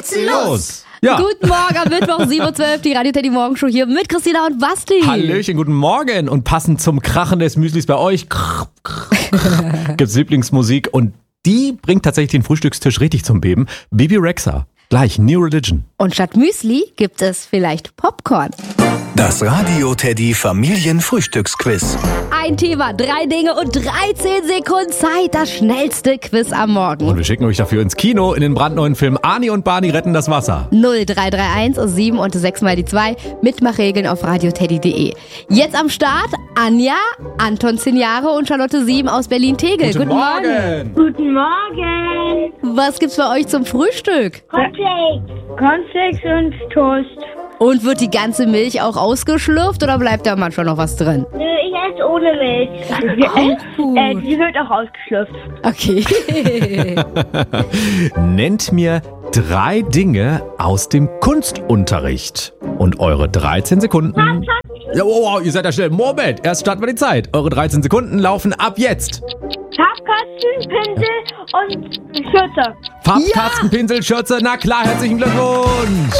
putzen los! Ja. Guten Morgen am Mittwoch, 7.12 Uhr, die Radio Teddy Morgenshow hier mit Christina und Basti. Hallöchen, guten Morgen. Und passend zum Krachen des Müslis bei euch gibt's Lieblingsmusik und die bringt tatsächlich den Frühstückstisch richtig zum Beben. Bebe Rexha, gleich New Religion. Und statt Müsli gibt es vielleicht Popcorn. Das Radio Teddy Familienfrühstücksquiz. Ein Thema, 3 Dinge und 13 Sekunden Zeit. Das schnellste Quiz am Morgen. Und wir schicken euch dafür ins Kino in den brandneuen Film Arnie und Barney retten das Wasser. 0331 7 und 6 mal die 2. Mitmachregeln auf radioteddy.de. Jetzt am Start Anja, Anton 10 Jahre und Charlotte 7 aus Berlin-Tegel. Guten Morgen. Guten Morgen. Was gibt's bei euch zum Frühstück? Cornflakes und Toast. Und wird die ganze Milch auch ausgeschlürft oder bleibt da manchmal noch was drin? Nö, ich esse ohne Milch. Die wird auch ausgeschlüpft. Okay. Nennt mir 3 Dinge aus dem Kunstunterricht. Und eure 13 Sekunden... Ja, wow, ihr seid ja schnell. Moment, erst starten wir die Zeit. Eure 13 Sekunden laufen ab jetzt. Farbkasten, Pinsel und Schürze. Farbkasten, Pinsel, Schürze, na klar, herzlichen Glückwunsch.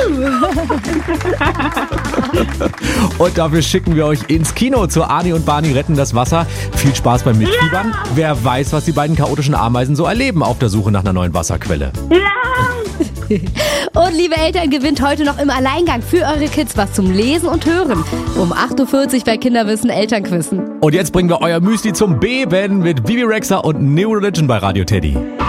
Und dafür schicken wir euch ins Kino zu Arnie und Barney retten das Wasser. Viel Spaß beim Mitfiebern. Ja. Wer weiß, was die beiden chaotischen Ameisen so erleben auf der Suche nach einer neuen Wasserquelle. Ja. Und liebe Eltern, gewinnt heute noch im Alleingang für eure Kids was zum Lesen und Hören. Um 8.40 Uhr bei Kinderwissen Elternquissen. Und jetzt bringen wir euer Müsli zum Beben mit Bebe Rexha und New Religion bei Radio Teddy.